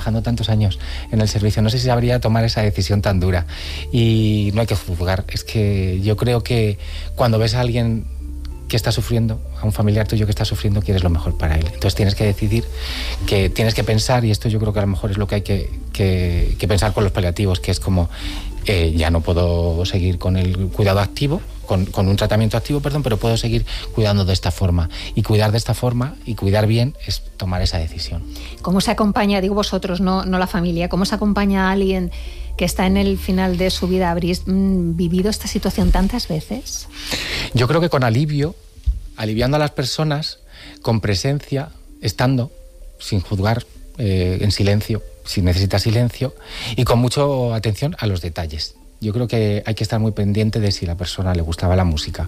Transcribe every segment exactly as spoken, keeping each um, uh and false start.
trabajando tantos años en el servicio, no sé si sabría tomar esa decisión tan dura. Y no hay que juzgar, es que yo creo que cuando ves a alguien que está sufriendo, a un familiar tuyo que está sufriendo, quieres lo mejor para él. Entonces tienes que decidir, que tienes que pensar, y esto yo creo que a lo mejor es lo que hay que, que, que pensar con los paliativos, que es como, eh, ya no puedo seguir con el cuidado activo, con, con un tratamiento activo, perdón, pero puedo seguir cuidando de esta forma. Y cuidar de esta forma, y cuidar bien, es tomar esa decisión. ¿Cómo se acompaña, digo vosotros, no, no la familia, cómo se acompaña a alguien que está en el final de su vida? ¿Habréis mmm, vivido esta situación tantas veces? Yo creo que con alivio, aliviando a las personas, con presencia, estando, sin juzgar, eh, en silencio, si necesita silencio, y con mucha atención a los detalles. Yo creo que hay que estar muy pendiente de si a la persona le gustaba la música.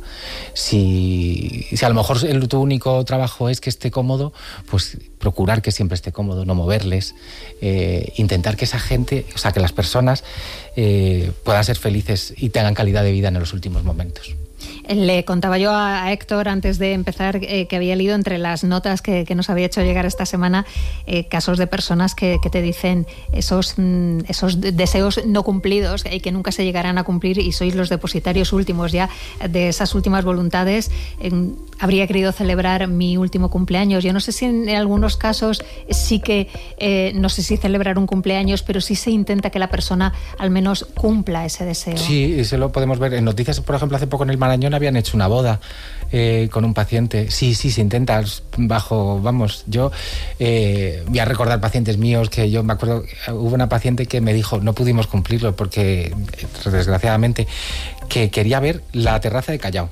Si, si a lo mejor el, tu único trabajo es que esté cómodo, pues procurar que siempre esté cómodo, no moverles, eh, intentar que esa gente, o sea, que las personas eh, puedan ser felices y tengan calidad de vida en los últimos momentos. Le contaba yo a Héctor antes de empezar eh, que había leído entre las notas que, que nos había hecho llegar esta semana eh, casos de personas que, que te dicen esos, mm, esos deseos no cumplidos y que nunca se llegarán a cumplir, y sois los depositarios últimos ya de esas últimas voluntades. Eh, habría querido celebrar mi último cumpleaños. Yo no sé si en algunos casos sí que, eh, no sé si celebrar un cumpleaños, pero sí se intenta que la persona al menos cumpla ese deseo. Sí, eso lo podemos ver en noticias. Por ejemplo, hace poco en el Marañón habían hecho una boda eh, con un paciente. Sí, sí, se intenta bajo, vamos, yo eh, voy a recordar pacientes míos que yo me acuerdo, hubo una paciente que me dijo, no pudimos cumplirlo porque, desgraciadamente, que quería ver la terraza de Callao.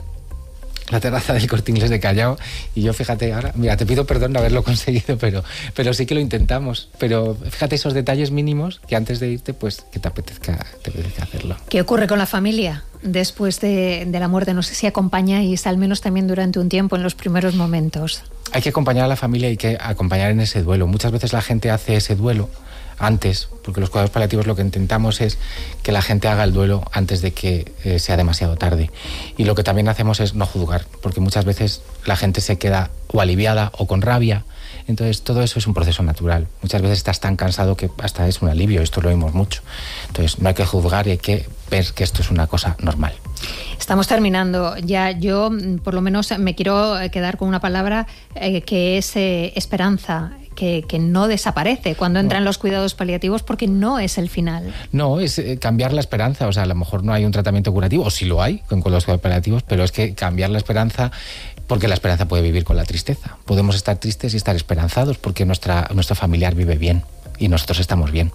La terraza del Corte Inglés de Callao, y yo, fíjate, ahora, mira, te pido perdón de haberlo conseguido, pero, pero sí que lo intentamos. Pero fíjate esos detalles mínimos que antes de irte, pues que te apetezca, te apetezca hacerlo. ¿Qué ocurre con la familia después de, de la muerte? No sé si acompañáis, al menos también durante un tiempo, en los primeros momentos. Hay que acompañar a la familia y hay que acompañar en ese duelo. Muchas veces la gente hace ese duelo antes, porque los cuidados paliativos lo que intentamos es que la gente haga el duelo antes de que eh, sea demasiado tarde. Y lo que también hacemos es no juzgar, porque muchas veces la gente se queda o aliviada o con rabia. Entonces todo eso es un proceso natural. Muchas veces estás tan cansado que hasta es un alivio, esto lo oímos mucho. Entonces no hay que juzgar y hay que ver que esto es una cosa normal. Estamos terminando ya. Yo por lo menos me quiero quedar con una palabra eh, que es eh, esperanza. Que, que no desaparece cuando entran no. los cuidados paliativos, porque no es el final. No, es eh, cambiar la esperanza. O sea, a lo mejor no hay un tratamiento curativo, o sí lo hay con, con los cuidados paliativos, pero es que cambiar la esperanza, porque la esperanza puede vivir con la tristeza. Podemos estar tristes y estar esperanzados porque nuestra, nuestro familiar vive bien y nosotros estamos bien.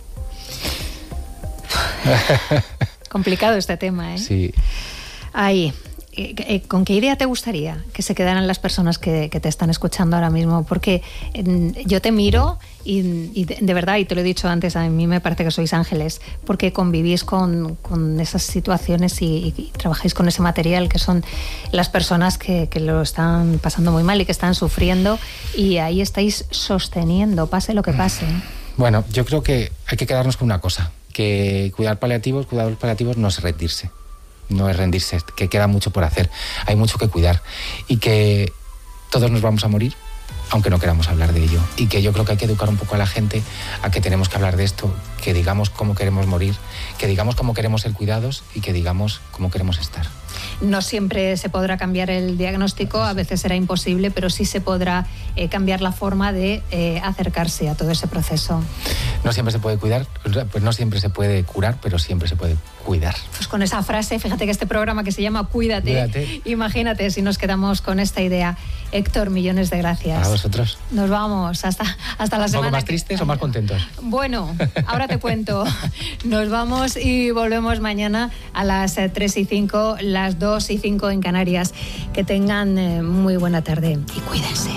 Complicado este tema, ¿eh? Sí. Ahí. ¿Con qué idea te gustaría que se quedaran las personas que, que te están escuchando ahora mismo? Porque yo te miro y, y de, de verdad, y te lo he dicho antes, a mí me parece que sois ángeles, porque convivís con, con esas situaciones y, y trabajáis con ese material que son las personas que, que lo están pasando muy mal y que están sufriendo, y ahí estáis sosteniendo, pase lo que pase. Bueno, yo creo que hay que quedarnos con una cosa, que cuidar paliativos, cuidados paliativos no es rendirse. No es rendirse, que queda mucho por hacer, hay mucho que cuidar y que todos nos vamos a morir, aunque no queramos hablar de ello, y que yo creo que hay que educar un poco a la gente a que tenemos que hablar de esto, que digamos cómo queremos morir, que digamos cómo queremos ser cuidados y que digamos cómo queremos estar. No siempre se podrá cambiar el diagnóstico, a veces será imposible, pero sí se podrá eh, cambiar la forma de eh, acercarse a todo ese proceso. No siempre se puede cuidar, pues no siempre se puede curar, pero siempre se puede cuidar. Pues con esa frase, fíjate que este programa que se llama Cuídate, Cuídate. Imagínate si nos quedamos con esta idea. Héctor, millones de gracias. A vosotros. Nos vamos, hasta, hasta la semana. ¿Un poco más tristes que... o más contentos? Bueno, ahora te cuento. Nos vamos y volvemos mañana a las tres y cinco, las dos y cinco en Canarias. Que tengan eh, muy buena tarde y cuídense.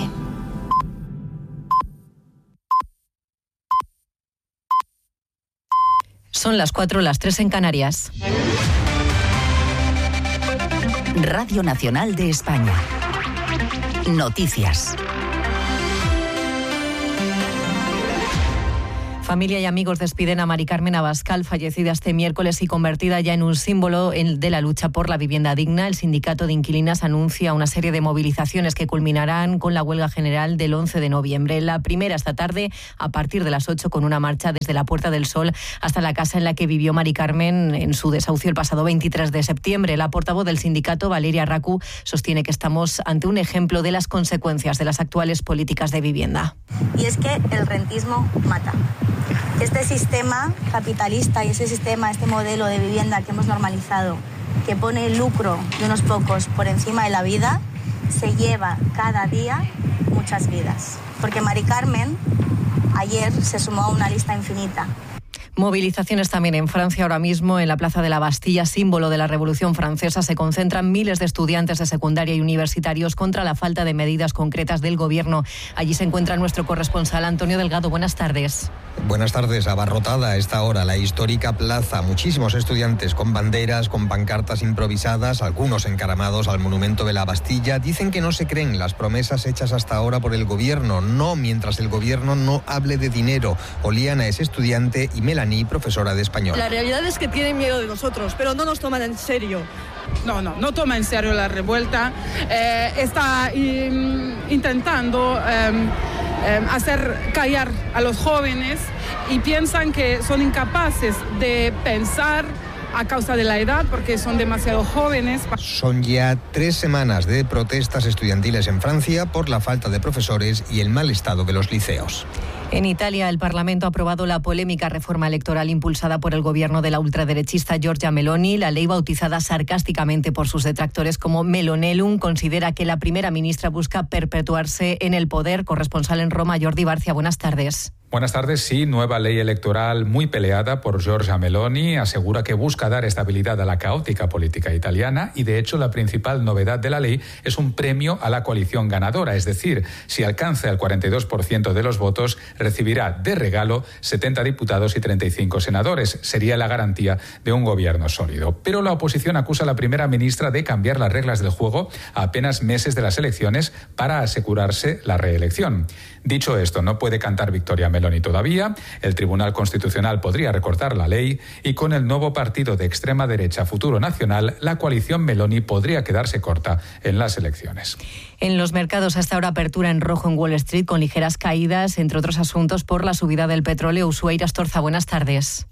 Son las cuatro, las tres en Canarias. Radio Nacional de España. Noticias. Familia y amigos despiden a Mari Carmen Abascal, fallecida este miércoles y convertida ya en un símbolo de la lucha por la vivienda digna. El sindicato de inquilinas anuncia una serie de movilizaciones que culminarán con la huelga general del once de noviembre. La primera esta tarde a partir de las ocho, con una marcha desde la Puerta del Sol hasta la casa en la que vivió Mari Carmen en su desahucio el pasado veintitrés de septiembre. La portavoz del sindicato, Valeria Racu, sostiene que estamos ante un ejemplo de las consecuencias de las actuales políticas de vivienda. Y es que el rentismo mata. Este sistema capitalista y ese sistema, este modelo de vivienda que hemos normalizado, que pone el lucro de unos pocos por encima de la vida, se lleva cada día muchas vidas. Porque Mari Carmen ayer se sumó a una lista infinita. Movilizaciones también en Francia ahora mismo. En la Plaza de la Bastilla, símbolo de la Revolución Francesa, se concentran miles de estudiantes de secundaria y universitarios contra la falta de medidas concretas del gobierno. Allí se encuentra nuestro corresponsal Antonio Delgado. Buenas tardes. Buenas tardes. Abarrotada a esta hora la histórica plaza. Muchísimos estudiantes con banderas, con pancartas improvisadas, algunos encaramados al monumento de la Bastilla. Dicen que no se creen las promesas hechas hasta ahora por el gobierno. No mientras el gobierno no hable de dinero. Oliana es estudiante y Melanie, profesora de español. La realidad es que tienen miedo de nosotros, pero no nos toman en serio. No, no, no toma en serio la revuelta. Eh, está in, intentando eh, eh, hacer callar a los jóvenes y piensan que son incapaces de pensar a causa de la edad, porque son demasiado jóvenes. Son ya tres semanas de protestas estudiantiles en Francia por la falta de profesores y el mal estado de los liceos. En Italia, el Parlamento ha aprobado la polémica reforma electoral impulsada por el gobierno de la ultraderechista Giorgia Meloni. La ley, bautizada sarcásticamente por sus detractores como Melonellum, considera que la primera ministra busca perpetuarse en el poder. Corresponsal en Roma, Jordi Barcia, buenas tardes. Buenas tardes. Sí, nueva ley electoral muy peleada por Giorgia Meloni. Asegura que busca dar estabilidad a la caótica política italiana y, de hecho, la principal novedad de la ley es un premio a la coalición ganadora. Es decir, si alcanza el cuarenta y dos por ciento de los votos, recibirá de regalo setenta diputados y treinta y cinco senadores. Sería la garantía de un gobierno sólido. Pero la oposición acusa a la primera ministra de cambiar las reglas del juego a apenas meses de las elecciones para asegurarse la reelección. Dicho esto, no puede cantar victoria Meloni todavía. El Tribunal Constitucional podría recortar la ley y con el nuevo partido de extrema derecha Futuro Nacional, la coalición Meloni podría quedarse corta en las elecciones. En los mercados, hasta ahora apertura en rojo en Wall Street, con ligeras caídas, entre otros asuntos, por la subida del petróleo. Ushuaia Astorza, buenas tardes.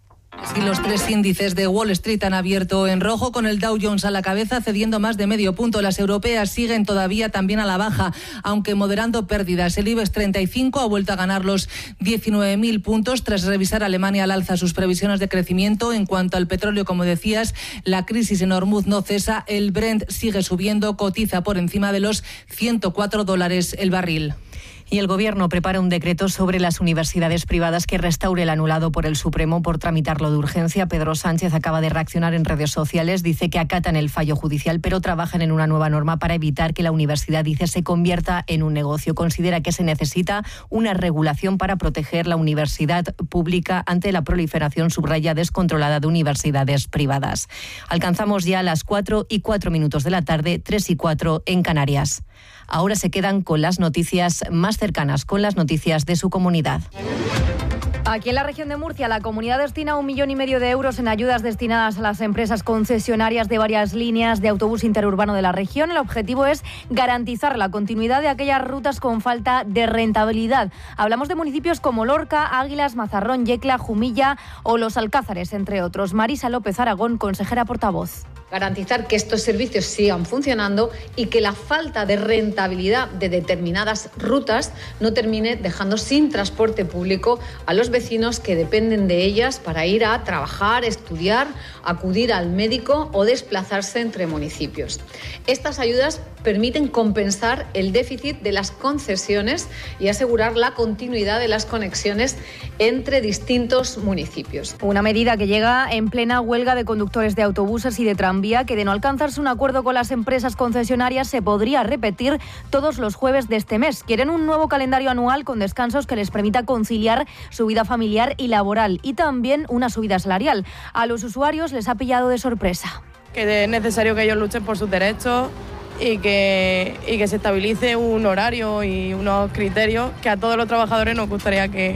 Y los tres índices de Wall Street han abierto en rojo, con el Dow Jones a la cabeza cediendo más de medio punto. Las europeas siguen todavía también a la baja, aunque moderando pérdidas. El IBEX treinta y cinco ha vuelto a ganar los diecinueve mil puntos tras revisar Alemania al alza sus previsiones de crecimiento. En cuanto al petróleo, como decías, la crisis en Hormuz no cesa. El Brent sigue subiendo, cotiza por encima de los ciento cuatro dólares el barril. Y el Gobierno prepara un decreto sobre las universidades privadas que restaure el anulado por el Supremo por tramitarlo de urgencia. Pedro Sánchez acaba de reaccionar en redes sociales. Dice que acatan el fallo judicial, pero trabajan en una nueva norma para evitar que la universidad, dice, se convierta en un negocio. Considera que se necesita una regulación para proteger la universidad pública ante la proliferación, subraya, descontrolada de universidades privadas. Alcanzamos ya las cuatro y cuatro minutos de la tarde, tres y cuatro en Canarias. Ahora se quedan con las noticias más cercanas, con las noticias de su comunidad. Aquí en la región de Murcia, la comunidad destina un millón y medio de euros en ayudas destinadas a las empresas concesionarias de varias líneas de autobús interurbano de la región. El objetivo es garantizar la continuidad de aquellas rutas con falta de rentabilidad. Hablamos de municipios como Lorca, Águilas, Mazarrón, Yecla, Jumilla o Los Alcázares, entre otros. Marisa López Aragón, consejera portavoz. Garantizar que estos servicios sigan funcionando y que la falta de rentabilidad de determinadas rutas no termine dejando sin transporte público a los vecinos que dependen de ellas para ir a trabajar, estudiar, acudir al médico o desplazarse entre municipios. Estas ayudas permiten compensar el déficit de las concesiones y asegurar la continuidad de las conexiones entre distintos municipios. Una medida que llega en plena huelga de conductores de autobuses y de tranvía, que de no alcanzarse un acuerdo con las empresas concesionarias se podría repetir todos los jueves de este mes. Quieren un nuevo calendario anual con descansos que les permita conciliar su vida familiar y laboral, y también una subida salarial. A los usuarios les ha pillado de sorpresa. Que es necesario que ellos luchen por sus derechos y que, y que se estabilice un horario y unos criterios que a todos los trabajadores nos gustaría que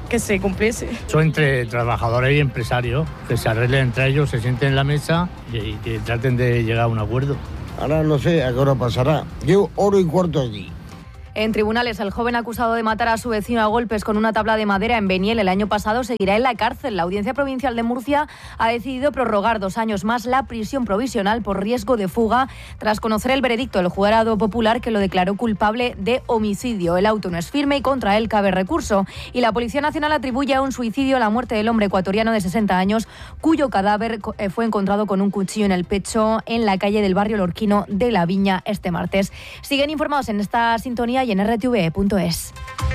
que se cumpliese. Son entre trabajadores y empresarios, que se arreglen entre ellos, se sienten en la mesa y que traten de llegar a un acuerdo. Ahora no sé a qué hora pasará. Llevo hora y cuarto allí. En tribunales, el joven acusado de matar a su vecino a golpes con una tabla de madera en Beniel el año pasado seguirá en la cárcel. La Audiencia Provincial de Murcia ha decidido prorrogar dos años más la prisión provisional por riesgo de fuga tras conocer el veredicto del jurado popular que lo declaró culpable de homicidio. El auto no es firme y contra él cabe recurso. Y la Policía Nacional atribuye a un suicidio la muerte del hombre ecuatoriano de sesenta años cuyo cadáver fue encontrado con un cuchillo en el pecho en la calle del barrio Lorquino de La Viña este martes. Siguen informados en esta sintonía y en r t v e punto es.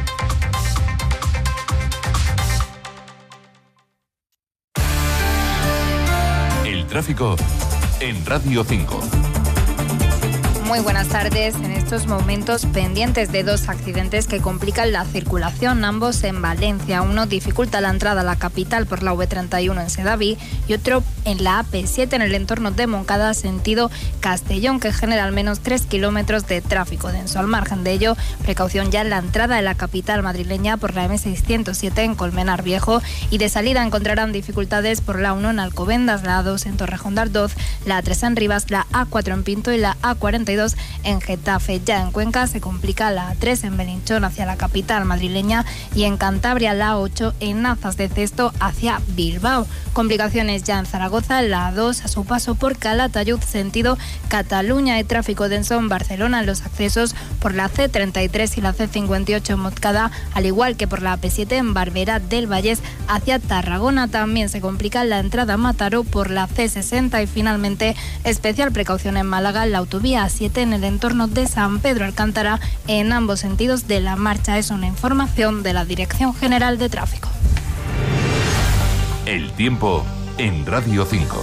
El tráfico en Radio cinco. Muy buenas tardes. En estos momentos pendientes de dos accidentes que complican la circulación, ambos en Valencia. Uno dificulta la entrada a la capital por la V treinta y uno en Sedaví y otro en la A P siete en el entorno de Moncada, sentido Castellón, que genera al menos tres kilómetros de tráfico denso. Al margen de ello, precaución ya en la entrada de la capital madrileña por la M seiscientos siete en Colmenar Viejo, y de salida encontrarán dificultades por la uno en Alcobendas, la A dos en Torrejón de Ardoz, la A tres en Rivas, la A cuatro en Pinto y la A cuarenta y dos en Getafe. Ya en Cuenca se complica la A tres en Belinchón hacia la capital madrileña y en Cantabria la A ocho en Nazas de Cesto hacia Bilbao. Complicaciones ya en Zaragoza, la A dos a su paso por Calatayud sentido Cataluña, y tráfico denso en Barcelona en los accesos por la C treinta y tres y la C cincuenta y ocho en Montcada, al igual que por la A P siete en Barberá del Vallés hacia Tarragona. También se complica la entrada a Mataró por la C sesenta y finalmente especial precaución en Málaga en la autovía A siete en el entorno de San Pedro Alcántara en ambos sentidos de la marcha. Es una información de la Dirección General de Tráfico. El tiempo en Radio cinco.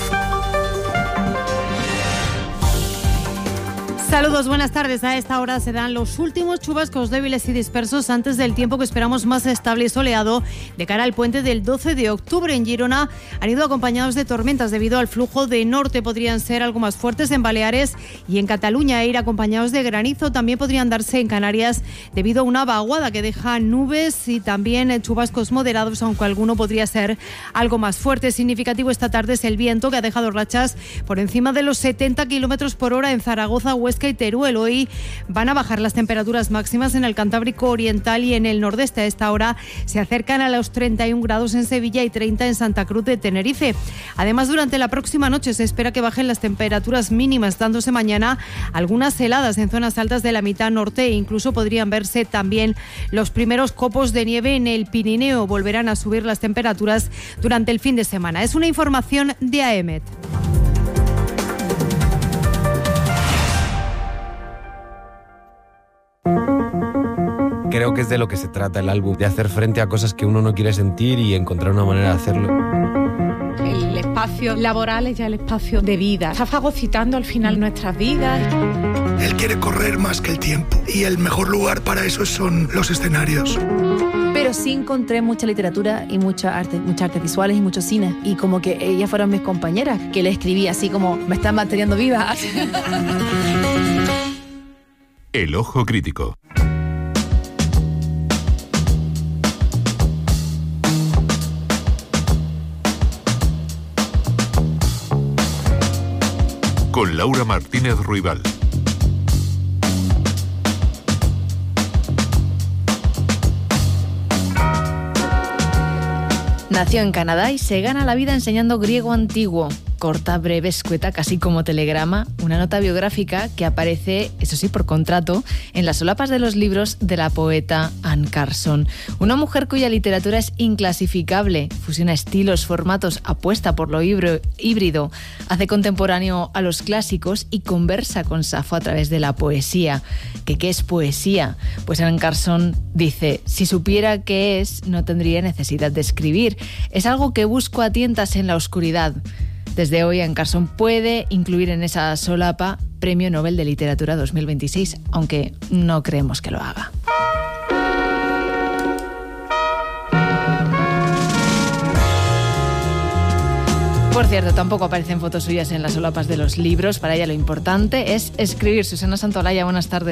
Saludos, buenas tardes. A esta hora se dan los últimos chubascos débiles y dispersos antes del tiempo que esperamos más estable y soleado de cara al puente del doce de octubre. En Girona han ido acompañados de tormentas debido al flujo de norte. Podrían ser algo más fuertes en Baleares y en Cataluña, e ir acompañados de granizo. También podrían darse en Canarias debido a una vaguada que deja nubes y también chubascos moderados, aunque alguno podría ser algo más fuerte. Significativo esta tarde es el viento, que ha dejado rachas por encima de los setenta kilómetros por hora en Zaragoza, Huesca y Teruel. Hoy van a bajar las temperaturas máximas en el Cantábrico Oriental y en el nordeste. A esta hora se acercan a los treinta y un grados en Sevilla y treinta en Santa Cruz de Tenerife. Además, durante la próxima noche se espera que bajen las temperaturas mínimas, dándose mañana algunas heladas en zonas altas de la mitad norte, e incluso podrían verse también los primeros copos de nieve en el Pirineo. Volverán a subir las temperaturas durante el fin de semana. Es una información de A E M E T. Creo que es de lo que se trata el álbum, de hacer frente a cosas que uno no quiere sentir y encontrar una manera de hacerlo. El espacio laboral es ya el espacio de vida. Está fagocitando al final nuestras vidas. Él quiere correr más que el tiempo y el mejor lugar para eso son los escenarios. Pero sí encontré mucha literatura y mucha arte, muchas artes visuales y mucho cine. Y como que ellas fueron mis compañeras, que le escribí así como, me están manteniendo viva. El ojo crítico. Con Laura Martínez Ruibal. Nació en Canadá y se gana la vida enseñando griego antiguo. Corta, breve, escueta, casi como telegrama, una nota biográfica que aparece, eso sí, por contrato, en las solapas de los libros de la poeta Anne Carson. Una mujer cuya literatura es inclasificable, fusiona estilos, formatos, apuesta por lo híbrido, hace contemporáneo a los clásicos y conversa con Safo a través de la poesía. ¿Qué, qué es poesía? Pues Anne Carson dice, si supiera qué es, no tendría necesidad de escribir. Es algo que busco a tientas en la oscuridad. Desde hoy, Anne Carson puede incluir en esa solapa Premio Nobel de Literatura dos mil veintiséis, aunque no creemos que lo haga. Por cierto, tampoco aparecen fotos suyas en las solapas de los libros. Para ella lo importante es escribir. Susana Santolaya, buenas tardes.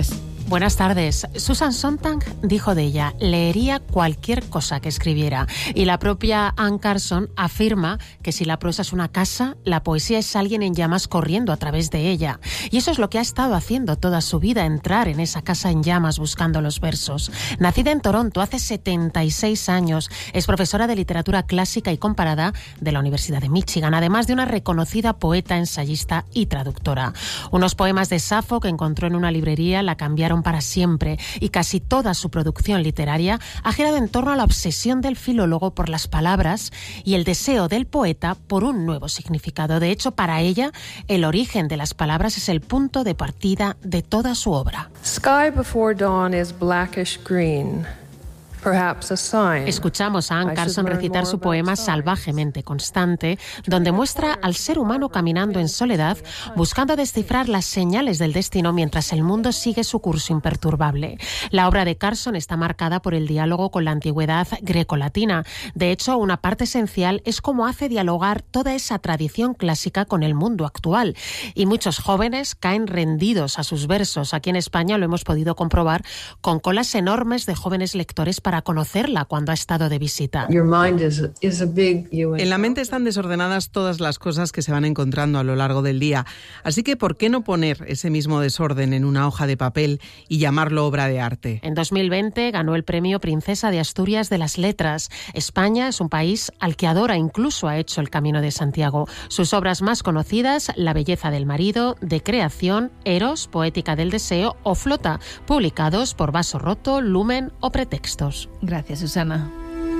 Buenas tardes. Susan Sontag dijo de ella, leería cualquier cosa que escribiera. Y la propia Anne Carson afirma que si la prosa es una casa, la poesía es alguien en llamas corriendo a través de ella. Y eso es lo que ha estado haciendo toda su vida, entrar en esa casa en llamas buscando los versos. Nacida en Toronto hace setenta y seis años, es profesora de literatura clásica y comparada de la Universidad de Michigan, además de una reconocida poeta, ensayista y traductora. Unos poemas de Safo que encontró en una librería la cambiaron para siempre, y casi toda su producción literaria ha girado en torno a la obsesión del filólogo por las palabras y el deseo del poeta por un nuevo significado. De hecho, para ella, el origen de las palabras es el punto de partida de toda su obra. Sky before dawn is blackish green. Escuchamos a Anne Carson recitar su poema Salvajemente Constante, donde muestra al ser humano caminando en soledad, buscando descifrar las señales del destino mientras el mundo sigue su curso imperturbable. La obra de Carson está marcada por el diálogo con la antigüedad grecolatina. De hecho, una parte esencial es cómo hace dialogar toda esa tradición clásica con el mundo actual. Y muchos jóvenes caen rendidos a sus versos. Aquí en España lo hemos podido comprobar con colas enormes de jóvenes lectores para conocerla cuando ha estado de visita. En la mente están desordenadas todas las cosas que se van encontrando a lo largo del día. Así que, ¿por qué no poner ese mismo desorden en una hoja de papel y llamarlo obra de arte? En dos mil veinte ganó el premio Princesa de Asturias de las Letras. España es un país al que adora, incluso ha hecho el Camino de Santiago. Sus obras más conocidas, La belleza del marido, De creación, Eros, Poética del deseo o Flota, publicados por Vaso Roto, Lumen o Pretextos. Gracias, Susana.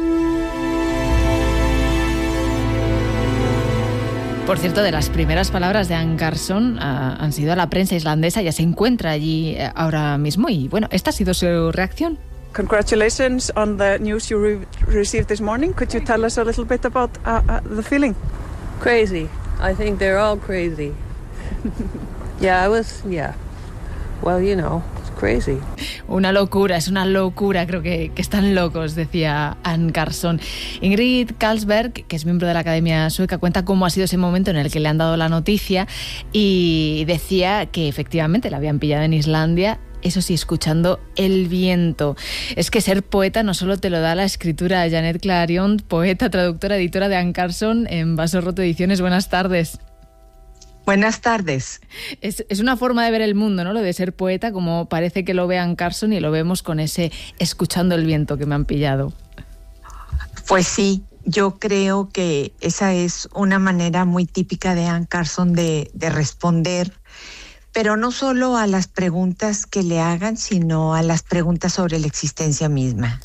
Por cierto, de las primeras palabras de Anne Carson uh, han sido a la prensa islandesa, ya se encuentra allí uh, ahora mismo y bueno, esta ha sido su reacción. Congratulations on the news you re- received this morning. Could you tell us a little bit about uh, uh, the feeling? Crazy. I think they're all crazy. Yeah, I was, yeah. Well, you know. Crazy. Una locura, es una locura, creo que, que están locos, decía Anne Carson. Ingrid Carlsberg, que es miembro de la Academia Sueca, cuenta cómo ha sido ese momento en el que le han dado la noticia y decía que efectivamente la habían pillado en Islandia, eso sí, escuchando el viento. Es que ser poeta no solo te lo da la escritura. Janet Clarion, poeta, traductora, editora de Anne Carson en Vaso Roto Ediciones. Buenas tardes. Buenas tardes. Es, es una forma de ver el mundo, ¿no? Lo de ser poeta, como parece que lo ve Anne Carson y lo vemos con ese escuchando el viento que me han pillado. Pues sí, yo creo que esa es una manera muy típica de Anne Carson de, de responder, pero no solo a las preguntas que le hagan, sino a las preguntas sobre la existencia misma.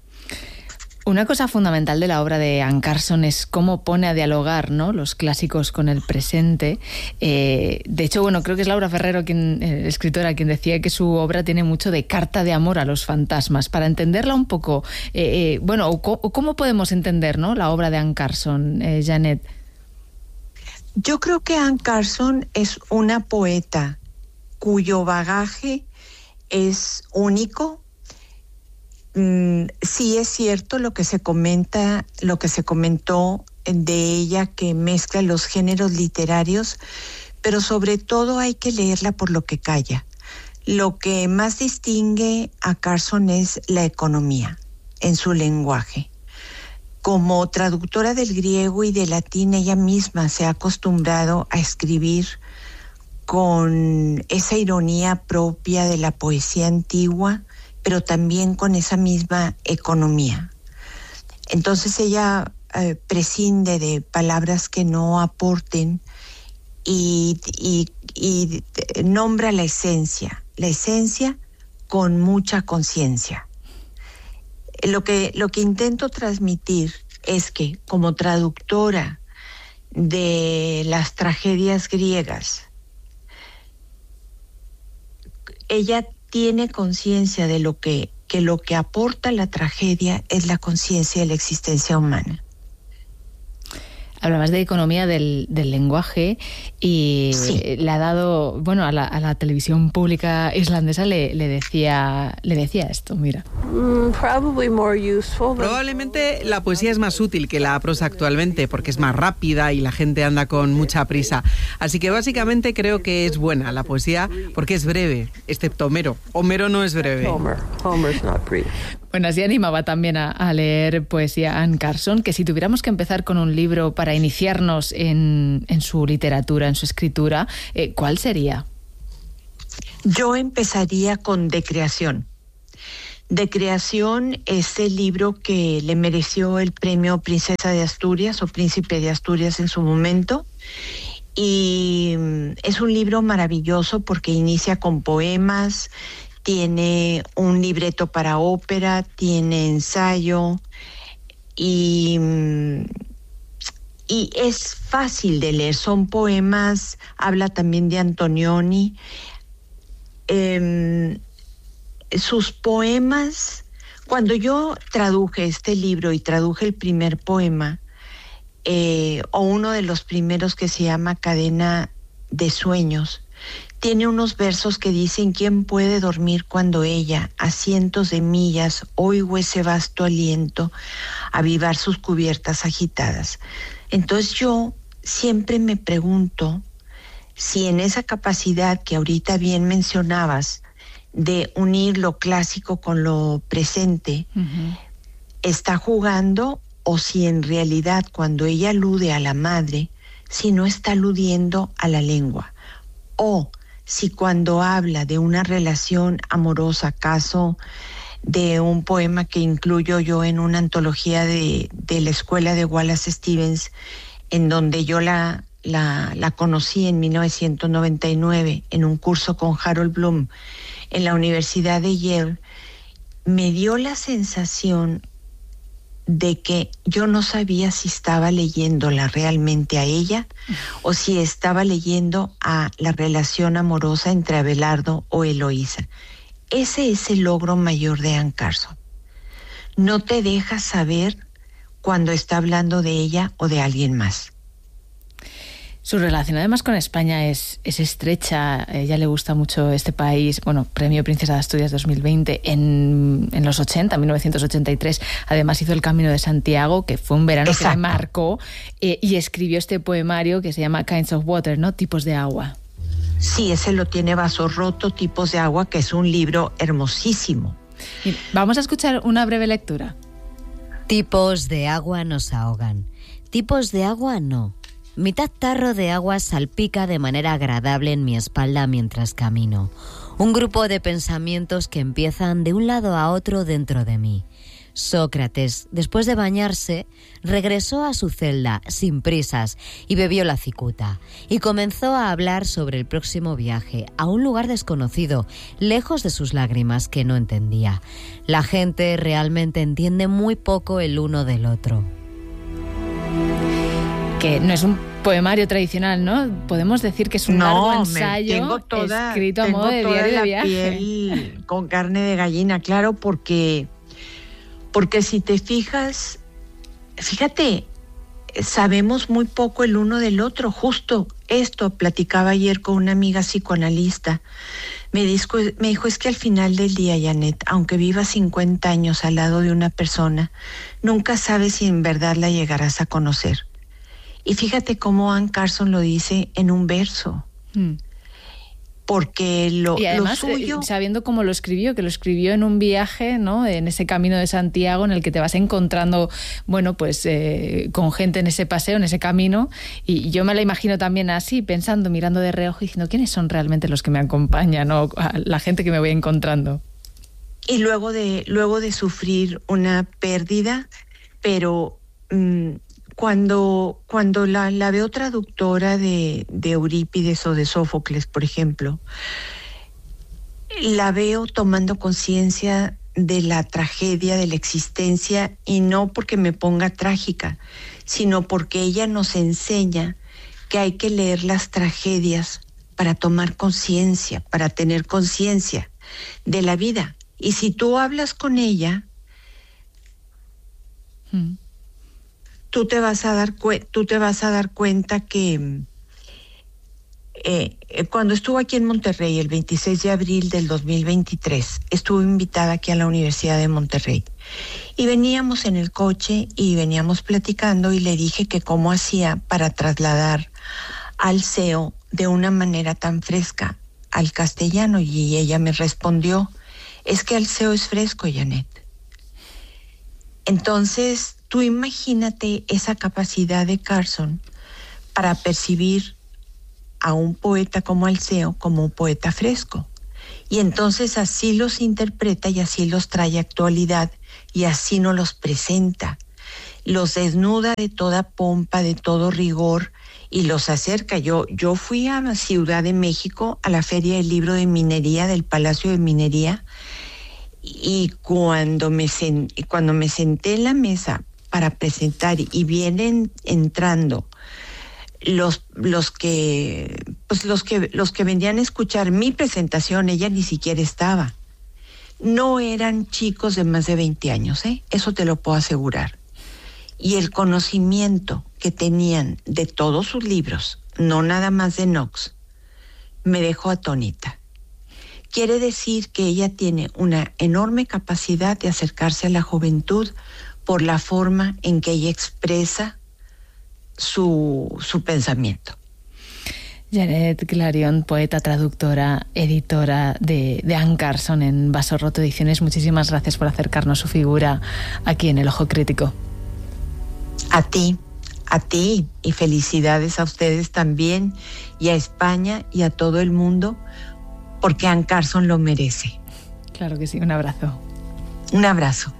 Una cosa fundamental de la obra de Anne Carson es cómo pone a dialogar, ¿no?, los clásicos con el presente. Eh, de hecho, bueno, creo que es Laura Ferrero, quien, eh, escritora, quien decía que su obra tiene mucho de carta de amor a los fantasmas. Para entenderla un poco, eh, eh, bueno, o, o ¿cómo podemos entender, ¿no?, la obra de Anne Carson, eh, Janet? Yo creo que Anne Carson es una poeta cuyo bagaje es único. Mm, sí es cierto lo que se comenta, lo que se comentó de ella, que mezcla los géneros literarios, pero sobre todo hay que leerla por lo que calla. Lo que más distingue a Carson es la economía en su lenguaje. Como traductora del griego y del latín, ella misma se ha acostumbrado a escribir con esa ironía propia de la poesía antigua, pero también con esa misma economía. Entonces ella eh, prescinde de palabras que no aporten y, y, y nombra la esencia, la esencia con mucha conciencia. Lo que, lo que intento transmitir es que como traductora de las tragedias griegas, ella tiene conciencia de lo que, que lo que aporta la tragedia es la conciencia de la existencia humana. Hablabas de economía del, del lenguaje y sí. le ha dado, bueno, a la, a la televisión pública islandesa le, le decía le decía esto, mira. Mm, probably more useful. Probablemente la poesía es más útil que la prosa actualmente porque es más rápida y la gente anda con mucha prisa. Así que básicamente creo que es buena la poesía porque es breve, excepto Homero. Homero no es breve. Homer. Homer's not brief. Bueno, así animaba también a, a leer poesía Anne Carson, que si tuviéramos que empezar con un libro para iniciarnos en, en su literatura, en su escritura, eh, ¿cuál sería? Yo empezaría con De Creación. De Creación es el libro que le mereció el premio Princesa de Asturias o Príncipe de Asturias en su momento. Y es un libro maravilloso porque inicia con poemas, tiene un libreto para ópera, tiene ensayo y, y es fácil de leer. Son poemas, habla también de Antonioni. Eh, sus poemas, cuando yo traduje este libro y traduje el primer poema, eh, o uno de los primeros que se llama Cadena de Sueños, tiene unos versos que dicen: ¿quién puede dormir cuando ella, a cientos de millas, oigo ese vasto aliento avivar sus cubiertas agitadas? Entonces yo siempre me pregunto si en esa capacidad que ahorita bien mencionabas de unir lo clásico con lo presente, uh-huh. está jugando, o si en realidad cuando ella alude a la madre, si no está aludiendo a la lengua, o si cuando habla de una relación amorosa, caso de un poema que incluyo yo en una antología de, de la escuela de Wallace Stevens, en donde yo la, la, la conocí en mil novecientos noventa y nueve en un curso con Harold Bloom en la Universidad de Yale, me dio la sensación de que yo no sabía si estaba leyéndola realmente a ella o si estaba leyendo a la relación amorosa entre Abelardo o Eloísa. Ese es el logro mayor de Anne Carson. No te deja saber cuando está hablando de ella o de alguien más. Su relación además con España es, es estrecha. A ella le gusta mucho este país. Bueno, Premio Princesa de Asturias dos mil veinte en, en los ochenta, mil novecientos ochenta y tres. Además hizo el Camino de Santiago, que fue un verano Exacto. que le marcó, eh, y escribió este poemario que se llama Kinds of Water, ¿no? Tipos de agua. Sí, ese lo tiene Vaso Roto, Tipos de agua, que es un libro hermosísimo. Y vamos a escuchar una breve lectura. Tipos de agua nos ahogan. Tipos de agua no. Mitad tarro de agua salpica de manera agradable en mi espalda mientras camino. Un grupo de pensamientos que empiezan de un lado a otro dentro de mí. Sócrates, después de bañarse, regresó a su celda sin prisas y bebió la cicuta. Y comenzó a hablar sobre el próximo viaje a un lugar desconocido, lejos de sus lágrimas que no entendía. La gente realmente entiende muy poco el uno del otro. Que no es un poemario tradicional, ¿no? Podemos decir que es un no, largo ensayo tengo toda, escrito a tengo modo de toda diario la de viaje. Piel con carne de gallina, claro, porque, porque si te fijas, fíjate, sabemos muy poco el uno del otro. Justo esto platicaba ayer con una amiga psicoanalista. Me dijo, me dijo, es que al final del día, Janet, aunque vivas cincuenta años al lado de una persona, nunca sabes si en verdad la llegarás a conocer. Y fíjate cómo Anne Carson lo dice en un verso. Mm. Porque lo, y además, lo suyo... sabiendo cómo lo escribió, que lo escribió en un viaje, ¿no? En ese Camino de Santiago en el que te vas encontrando, bueno, pues eh, con gente en ese paseo, en ese camino. Y yo me la imagino también así, pensando, mirando de reojo y diciendo, ¿quiénes son realmente los que me acompañan? ¿No? La gente que me voy encontrando. Y luego de, luego de sufrir una pérdida, pero... Mmm, Cuando, cuando la, la veo traductora de, de Eurípides o de Sófocles, por ejemplo, la veo tomando conciencia de la tragedia de la existencia, y no porque me ponga trágica, sino porque ella nos enseña que hay que leer las tragedias para tomar conciencia, para tener conciencia de la vida. Y si tú hablas con ella... Hmm. tú te vas a dar, cu- tú te vas a dar cuenta que eh, cuando estuve aquí en Monterrey el veintiséis de abril del dos mil veintitrés, estuve invitada aquí a la Universidad de Monterrey y veníamos en el coche y veníamos platicando y le dije que cómo hacía para trasladar al S E O de una manera tan fresca al castellano, y ella me respondió, es que el S E O es fresco, Janet. Entonces, tú imagínate esa capacidad de Carson para percibir a un poeta como Alceo como un poeta fresco. Y entonces así los interpreta y así los trae a actualidad y así nos los presenta. Los desnuda de toda pompa, de todo rigor y los acerca. Yo, yo fui a la Ciudad de México a la Feria del Libro de Minería, del Palacio de Minería, y cuando me, sen, cuando me senté en la mesa para presentar y vienen entrando los, los que pues los que los que venían a escuchar mi presentación, ella ni siquiera estaba. No eran chicos de más de veinte años, ¿eh? Eso te lo puedo asegurar. Y el conocimiento que tenían de todos sus libros, no nada más de Knox, me dejó atónita. Quiere decir que ella tiene una enorme capacidad de acercarse a la juventud por la forma en que ella expresa su, su pensamiento. Janet Clarion, poeta, traductora, editora de, de Anne Carson en Vaso Roto Ediciones, muchísimas gracias por acercarnos su figura aquí en El Ojo Crítico. A ti, a ti, y felicidades a ustedes también, y a España y a todo el mundo, porque Anne Carson lo merece. Claro que sí, un abrazo. Un abrazo.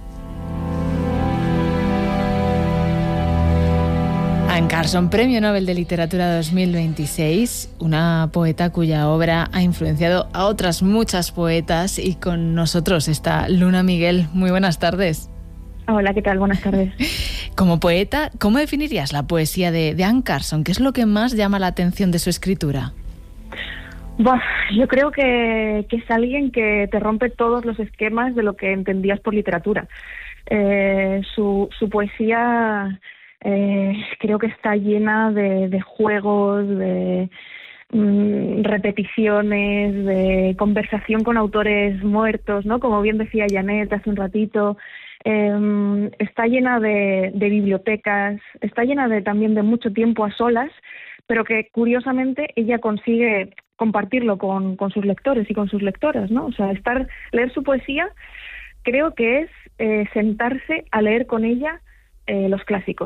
Anne Carson, Premio Nobel de Literatura dos mil veintiséis, una poeta cuya obra ha influenciado a otras muchas poetas, y con nosotros está Luna Miguel. Muy buenas tardes. Hola, ¿qué tal? Buenas tardes. Como poeta, ¿cómo definirías la poesía de, de Anne Carson? ¿Qué es lo que más llama la atención de su escritura? Bah, yo creo que, que es alguien que te rompe todos los esquemas de lo que entendías por literatura. Eh, su, su poesía eh, creo que está llena de, de juegos, de mm, repeticiones, de conversación con autores muertos, ¿no? Como bien decía Janet hace un ratito. Eh, está llena de, de bibliotecas, está llena de también de mucho tiempo a solas, pero que curiosamente ella consigue compartirlo con, con sus lectores y con sus lectoras, ¿no? O sea, estar, leer su poesía creo que es eh, sentarse a leer con ella eh, los clásicos.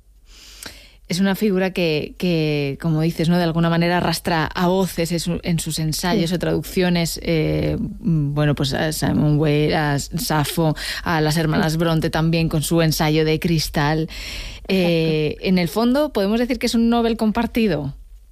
Es una figura que, que, como dices, ¿no?, de alguna manera arrastra a voces en sus ensayos sí. o traducciones, eh, bueno, pues a Simone Weil, a Safo, a las hermanas sí. Bronte también con su ensayo de Cristal. Eh, en el fondo, ¿podemos decir que es un Nobel compartido?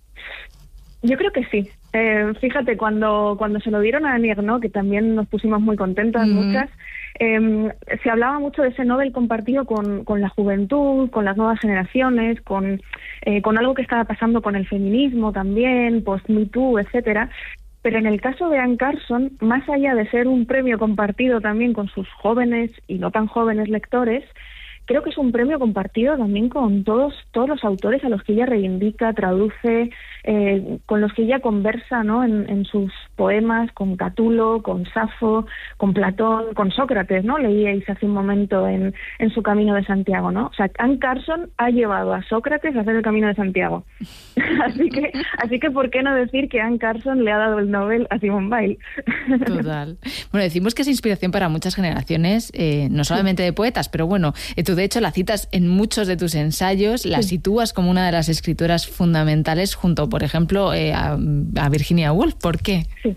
Yo creo que sí. Eh, fíjate, cuando, cuando se lo dieron a Annie Ernaux, que también nos pusimos muy contentas, uh-huh. muchas, eh, se hablaba mucho de ese Nobel compartido con, con la juventud, con las nuevas generaciones, con, eh, con algo que estaba pasando con el feminismo también, post-Me Too, etcétera. Pero en el caso de Anne Carson, más allá de ser un premio compartido también con sus jóvenes y no tan jóvenes lectores, creo que es un premio compartido también con todos todos los autores a los que ella reivindica, traduce, eh, con los que ella conversa, ¿no?, en, en sus poemas, con Catulo, con Safo, con Platón, con Sócrates, ¿no? Leíais hace un momento en, en su Camino de Santiago, ¿no? O sea, Anne Carson ha llevado a Sócrates a hacer el Camino de Santiago. así que, así que, ¿por qué no decir que Anne Carson le ha dado el Nobel a Simone Weil? Total. Bueno, decimos que es inspiración para muchas generaciones, eh, no solamente de poetas, pero bueno, eh, tú de hecho la citas en muchos de tus ensayos, la sí. sitúas como una de las escritoras fundamentales junto, por ejemplo, eh, a, a Virginia Woolf. ¿Por qué? Sí.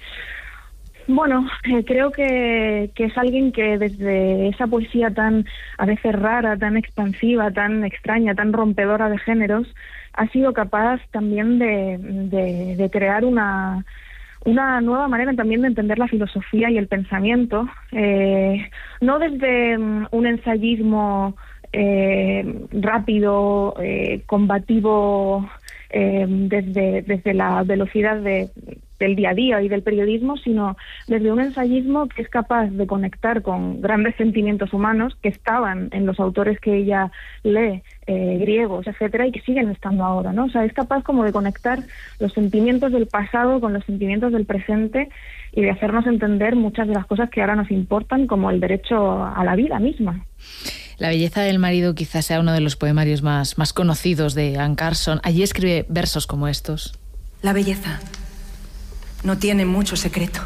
Bueno, eh, creo que, que es alguien que desde esa poesía tan a veces rara, tan expansiva, tan extraña, tan rompedora de géneros, ha sido capaz también de, de, de crear una... una nueva manera también de entender la filosofía y el pensamiento, eh, no desde um, un ensayismo eh, rápido, eh, combativo, eh, desde, desde la velocidad de, del día a día y del periodismo, sino desde un ensayismo que es capaz de conectar con grandes sentimientos humanos que estaban en los autores que ella lee, eh, griegos, etcétera, y que siguen estando ahora, ¿no? O sea, es capaz como de conectar los sentimientos del pasado con los sentimientos del presente y de hacernos entender muchas de las cosas que ahora nos importan, como el derecho a la vida misma. La belleza del marido quizás sea uno de los poemarios más, más conocidos de Anne Carson. Allí escribe versos como estos. La belleza no tiene mucho secreto.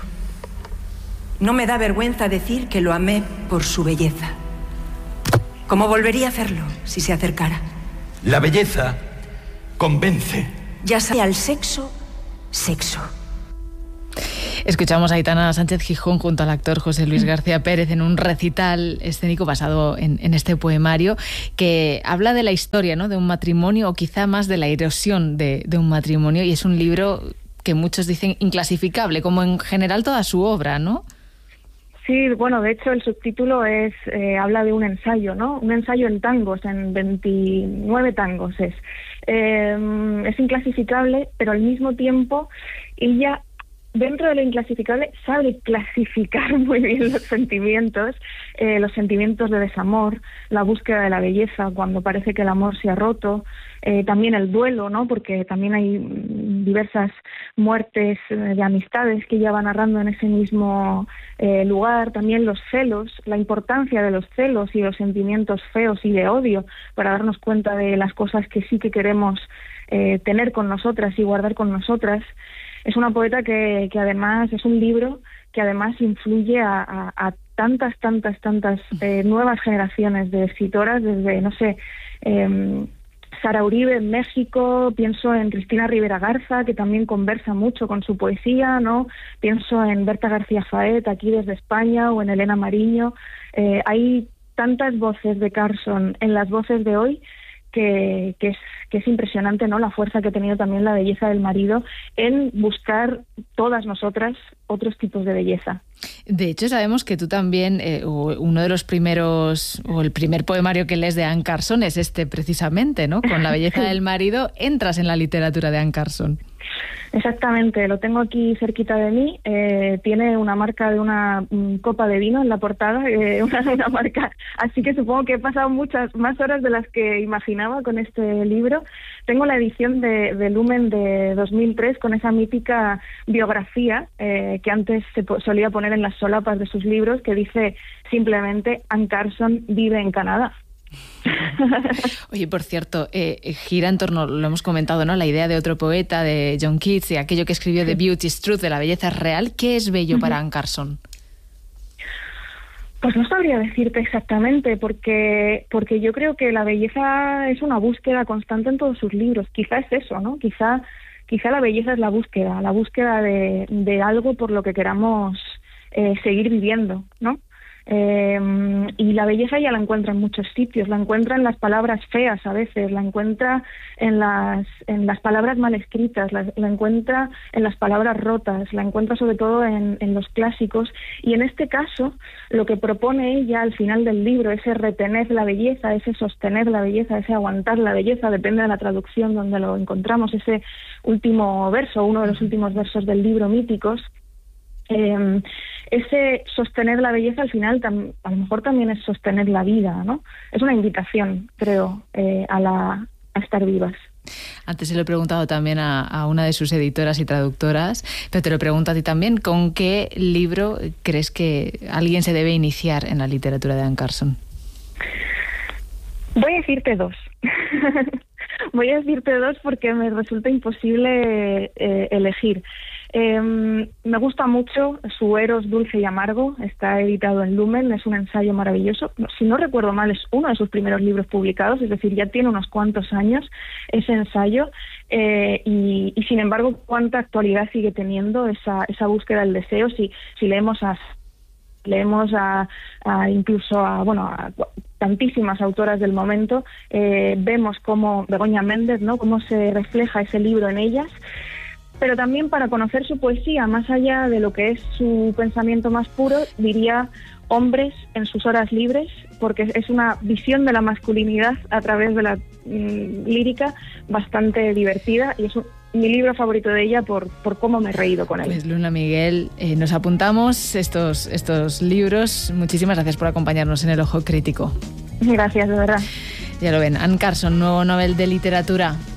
No me da vergüenza decir que lo amé por su belleza. ¿Cómo volvería a hacerlo si se acercara? La belleza convence. Ya sea al sexo, sexo. Escuchamos a Aitana Sánchez Gijón junto al actor José Luis García Pérez en un recital escénico basado en, en este poemario que habla de la historia, ¿no?, de un matrimonio, o quizá más de la erosión de, de un matrimonio, y es un libro que muchos dicen inclasificable, como en general toda su obra, ¿no? Sí, bueno, de hecho el subtítulo es eh, habla de un ensayo, ¿no? Un ensayo en tangos, en veintinueve tangos es. Eh, es inclasificable, pero al mismo tiempo ella, dentro de lo inclasificable, sabe clasificar muy bien los sentimientos, eh, los sentimientos de desamor, la búsqueda de la belleza cuando parece que el amor se ha roto, eh, también el duelo, ¿no? Porque también hay diversas muertes eh, de amistades que ella va narrando en ese mismo eh, lugar, también los celos, la importancia de los celos y los sentimientos feos y de odio para darnos cuenta de las cosas que sí que queremos eh, tener con nosotras y guardar con nosotras. Es una poeta que, que además es un libro que además influye a, a, a tantas, tantas, tantas eh, nuevas generaciones de escritoras, desde, no sé, eh, Sara Uribe en México, pienso en Cristina Rivera Garza, que también conversa mucho con su poesía, ¿no? Pienso en Berta García Faet, aquí desde España, o en Elena Mariño. Eh, hay tantas voces de Carson en las voces de hoy que, que, es, que es impresionante, ¿no?, la fuerza que ha tenido también la belleza del marido en buscar todas nosotras otros tipos de belleza. De hecho, sabemos que tú también, eh, uno de los primeros, o el primer poemario que lees de Anne Carson es este precisamente, ¿no? Con la belleza del marido entras en la literatura de Anne Carson. Exactamente, lo tengo aquí cerquita de mí, eh, tiene una marca de una um, copa de vino en la portada, eh, una, una marca, así que supongo que he pasado muchas más horas de las que imaginaba con este libro. Tengo la edición de, de Lumen de dos mil tres con esa mítica biografía eh, que antes se po- solía poner en las solapas de sus libros, que dice simplemente Anne Carson vive en Canadá. Oye, por cierto, eh, gira en torno, lo hemos comentado, ¿no?, la idea de otro poeta, de John Keats, y aquello que escribió de Beauty is Truth, de la belleza es real. ¿Qué es bello uh-huh. para Anne Carson? Pues no sabría decirte exactamente, porque porque yo creo que la belleza es una búsqueda constante en todos sus libros. Quizá es eso, ¿no? Quizá quizá la belleza es la búsqueda, la búsqueda de, de algo por lo que queramos eh, seguir viviendo, ¿no? Eh, y la belleza ya la encuentra en muchos sitios, la encuentra en las palabras feas a veces, la encuentra en las en las palabras mal escritas, la, la encuentra en las palabras rotas, la encuentra sobre todo en, en los clásicos, y en este caso lo que propone ella al final del libro, ese retener la belleza, ese sostener la belleza, ese aguantar la belleza, depende de la traducción donde lo encontramos, ese último verso, uno de los últimos versos del libro, Míticos. Eh, ese sostener la belleza al final tam, a lo mejor también es sostener la vida, ¿no? Es una invitación, creo, eh, a, la, a estar vivas. Antes se lo he preguntado también a, a una de sus editoras y traductoras, pero te lo pregunto a ti también, ¿con qué libro crees que alguien se debe iniciar en la literatura de Anne Carson? Voy a decirte dos. Voy a decirte dos porque me resulta imposible eh, elegir. Eh, me gusta mucho su Eros dulce y amargo, está editado en Lumen, es un ensayo maravilloso. Si no recuerdo mal, es uno de sus primeros libros publicados, es decir, ya tiene unos cuantos años ese ensayo, eh, y, y sin embargo, cuánta actualidad sigue teniendo esa, esa búsqueda del deseo. Si, si leemos a leemos a, a incluso a bueno a tantísimas autoras del momento, eh, vemos cómo Begoña Méndez, ¿no?, cómo se refleja ese libro en ellas. Pero también para conocer su poesía, más allá de lo que es su pensamiento más puro, diría Hombres en sus horas libres, porque es una visión de la masculinidad a través de la mm, lírica bastante divertida, y es un, mi libro favorito de ella por, por cómo me he reído con él. Pues Luna Miguel, eh, nos apuntamos estos, estos libros. Muchísimas gracias por acompañarnos en El Ojo Crítico. Gracias, de verdad. Ya lo ven, Anne Carson, nuevo Nobel de Literatura.